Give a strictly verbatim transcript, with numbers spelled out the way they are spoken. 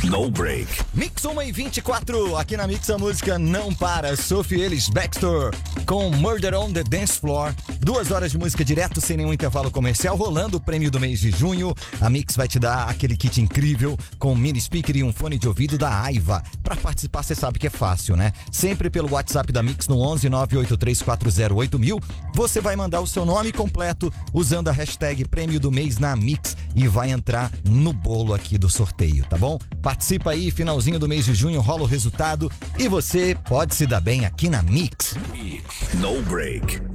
No Break. Mix uma e vinte e quatro, aqui na Mix a música não para. Sophie Ellis Bextor com Murder on the Dance Floor. Duas horas de música direto, sem nenhum intervalo comercial, rolando o prêmio do mês de junho. A Mix vai te dar aquele kit incrível com um mini speaker e um fone de ouvido da Aiva. Pra participar, você sabe que é fácil, né? Sempre pelo WhatsApp da Mix no onze nove oito três quatro zero oito mil. Você vai mandar o seu nome completo usando a hashtag prêmio do mês na Mix e vai entrar no bolo aqui do sorteio, tá bom? Participa aí, finalzinho do mês de junho rola o resultado e você pode se dar bem aqui na Mix. No Break.